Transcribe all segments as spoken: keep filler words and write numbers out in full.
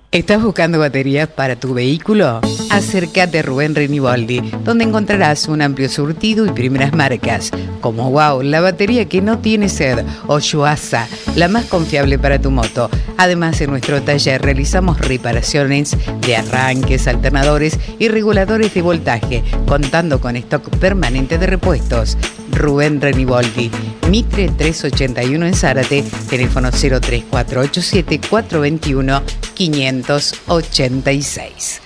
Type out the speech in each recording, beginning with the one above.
¿Estás buscando baterías para tu vehículo? Acércate a Rubén Reniboldi, donde encontrarás un amplio surtido y primeras marcas, como Wow, la batería que no tiene sed, o Yuasa, la más confiable para tu moto. Además, en nuestro taller realizamos reparaciones de arranques, alternadores y reguladores de voltaje, contando con stock permanente de repuestos. Rubén Reniboldi, Mitre trescientos ochenta y uno en Zárate, teléfono cero tres cuatro ocho siete cuatro dos uno cinco ocho seis.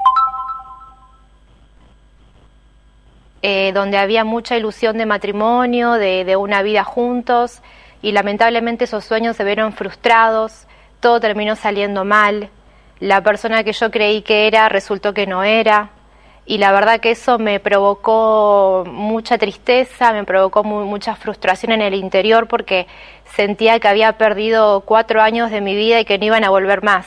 Eh, donde había mucha ilusión de matrimonio, de, de una vida juntos, y lamentablemente esos sueños se vieron frustrados, todo terminó saliendo mal, la persona que yo creí que era resultó que no era, y la verdad que eso me provocó mucha tristeza, me provocó mu- mucha frustración en el interior, porque sentía que había perdido cuatro años de mi vida y que no iban a volver más.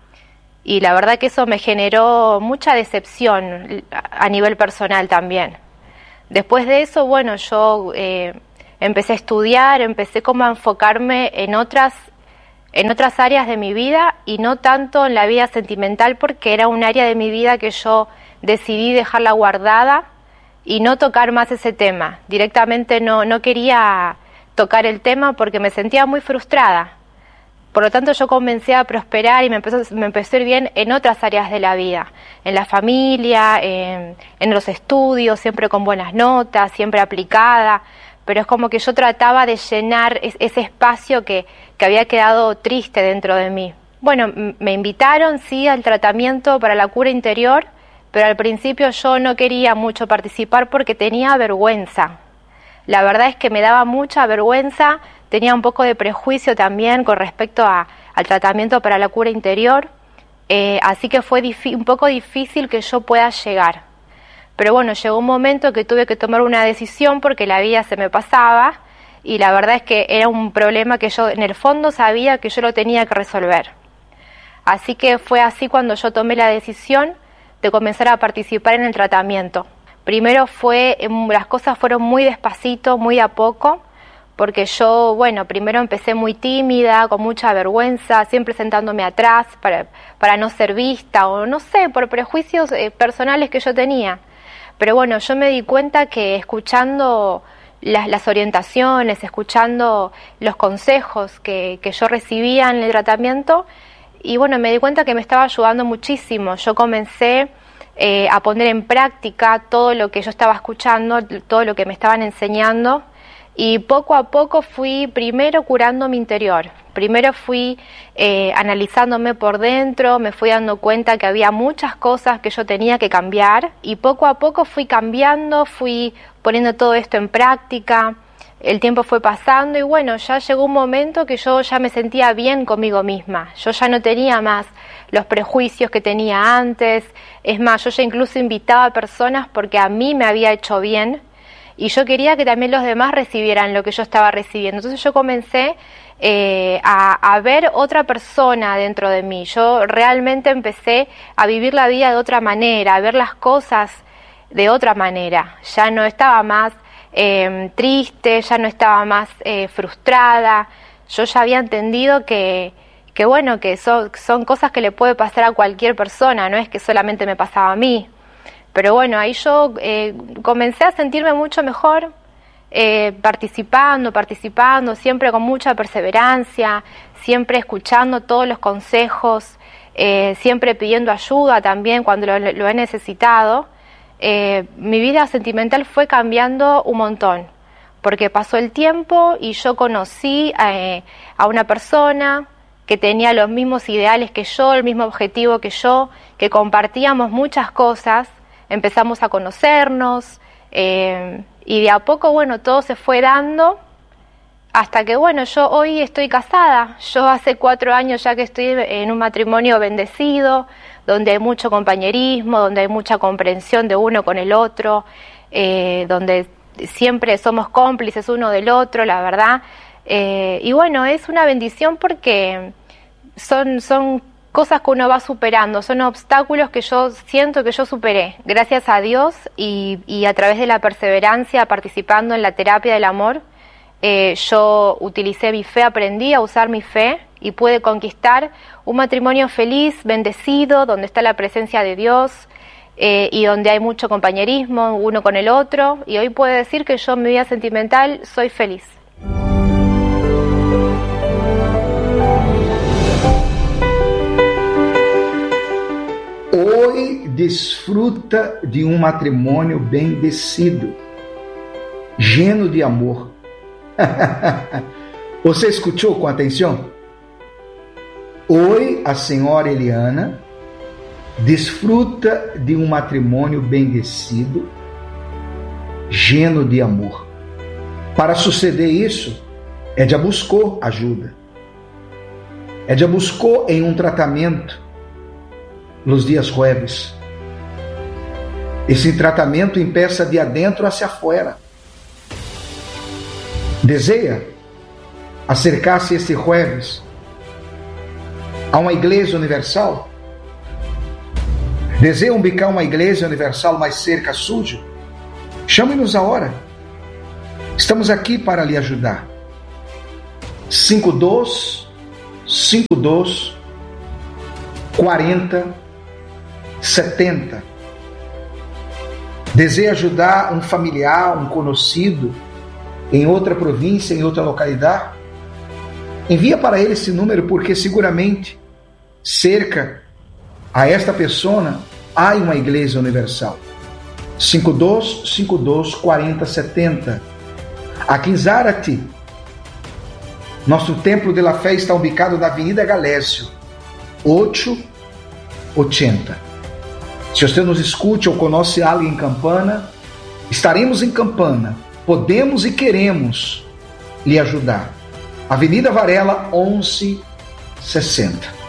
Y la verdad que eso me generó mucha decepción a nivel personal también. Después de eso, bueno, yo eh, empecé a estudiar, empecé como a enfocarme en otras, en otras áreas de mi vida y no tanto en la vida sentimental, porque era un área de mi vida que yo decidí dejarla guardada y no tocar más ese tema. Directamente no, no quería tocar el tema porque me sentía muy frustrada. Por lo tanto, yo comencé a prosperar y me empezó, me empezó a ir bien en otras áreas de la vida, en la familia, en, en los estudios, siempre con buenas notas, siempre aplicada, pero es como que yo trataba de llenar es, ese espacio que, que había quedado triste dentro de mí. Bueno, m- me invitaron, sí, al tratamiento para la cura interior, pero al principio yo no quería mucho participar porque tenía vergüenza. La verdad es que me daba mucha vergüenza. Tenía un poco de prejuicio también con respecto a, al tratamiento para la cura interior, eh, así que fue difi- un poco difícil que yo pueda llegar. Pero bueno, llegó un momento que tuve que tomar una decisión porque la vida se me pasaba y la verdad es que era un problema que yo en el fondo sabía que yo lo tenía que resolver. Así que fue así cuando yo tomé la decisión de comenzar a participar en el tratamiento. Primero fue, las cosas fueron muy despacito, muy a poco, porque yo, bueno, primero empecé muy tímida, con mucha vergüenza, siempre sentándome atrás para, para no ser vista, o no sé, por prejuicios eh, personales que yo tenía. Pero bueno, yo me di cuenta que escuchando las, las orientaciones, escuchando los consejos que, que yo recibía en el tratamiento, y bueno, me di cuenta que me estaba ayudando muchísimo. Yo comencé eh, a poner en práctica todo lo que yo estaba escuchando, todo lo que me estaban enseñando, y poco a poco fui primero curando mi interior, primero fui eh, analizándome por dentro, me fui dando cuenta que había muchas cosas que yo tenía que cambiar y poco a poco fui cambiando, fui poniendo todo esto en práctica, el tiempo fue pasando y bueno, ya llegó un momento que yo ya me sentía bien conmigo misma, yo ya no tenía más los prejuicios que tenía antes, es más, yo ya incluso invitaba a personas porque a mí me había hecho bien, y yo quería que también los demás recibieran lo que yo estaba recibiendo. Entonces yo comencé eh, a, a ver otra persona dentro de mí. Yo realmente empecé a vivir la vida de otra manera, a ver las cosas de otra manera. Ya no estaba más eh, triste, ya no estaba más eh, frustrada. Yo ya había entendido que, que bueno, que son, son cosas que le puede pasar a cualquier persona, no es que solamente me pasaba a mí. Pero bueno, ahí yo eh, comencé a sentirme mucho mejor, eh, participando, participando, siempre con mucha perseverancia, siempre escuchando todos los consejos, eh, siempre pidiendo ayuda también cuando lo, lo he necesitado. Eh, mi vida sentimental fue cambiando un montón, porque pasó el tiempo y yo conocí eh, a una persona que tenía los mismos ideales que yo, el mismo objetivo que yo, que compartíamos muchas cosas. Empezamos a conocernos eh, y de a poco, bueno, todo se fue dando hasta que, bueno, yo hoy estoy casada. Yo hace cuatro años ya que estoy en un matrimonio bendecido, donde hay mucho compañerismo, donde hay mucha comprensión de uno con el otro, eh, donde siempre somos cómplices uno del otro, la verdad. Eh, y bueno, es una bendición porque son... son cosas que uno va superando, son obstáculos que yo siento que yo superé, gracias a Dios y, y a través de la perseverancia, participando en la terapia del amor, eh, yo utilicé mi fe, aprendí a usar mi fe y puede conquistar un matrimonio feliz, bendecido, donde está la presencia de Dios eh, y donde hay mucho compañerismo uno con el otro. Y hoy puede decir que yo en mi vida sentimental soy feliz. Hoy desfruta de um matrimônio bendecido, lleno de amor. Você escutou com atenção? Hoje a senhora Eliana desfruta de um matrimônio bendecido, lleno de amor. Para suceder isso, ela buscou ajuda. Ela buscou em um tratamento nos dias jueves. Esse tratamento empeça de adentro hacia afuera. Deseja acercar-se este jueves a uma igreja universal? Deseja ubicar uma igreja universal mais cerca suja? Chame-nos a hora. Estamos aqui para lhe ajudar. cinco dois, cinco dois, quarenta, setenta. Deseja ajudar um familiar, um conhecido em outra província, em outra localidade? Envia para ele esse número, porque seguramente cerca a esta pessoa há uma igreja universal. cinco dois, cinco dois, quarenta, setenta. Aqui em Zárate, nosso templo de la fé está ubicado na Avenida Galésio, oitocentos e oitenta. Se você nos escute ou conhece alguém em Campana, estaremos em Campana. Podemos e queremos lhe ajudar. Avenida Varela, onze sessenta.